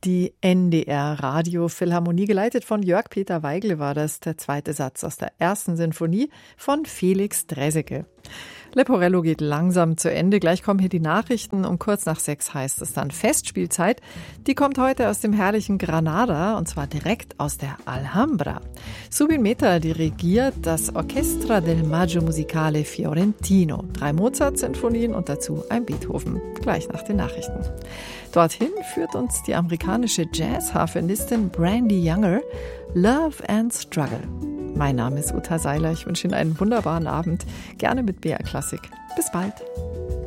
Die NDR Radio Philharmonie, geleitet von Jörg-Peter Weigle, war das der zweite Satz aus der ersten Sinfonie von Felix Draeseke. Leporello geht langsam zu Ende. Gleich kommen hier die Nachrichten. Um kurz nach 6 heißt es dann Festspielzeit. Die kommt heute aus dem herrlichen Granada, und zwar direkt aus der Alhambra. Subin Mehta dirigiert das Orchestra del Maggio Musicale Fiorentino. 3 Mozart-Sinfonien und dazu ein Beethoven. Gleich nach den Nachrichten. Dorthin führt uns die amerikanische Jazz-Harfenistin Brandy Younger. Love and Struggle. Mein Name ist Uta Seiler. Ich wünsche Ihnen einen wunderbaren Abend. Gerne mit BR Klassik. Bis bald.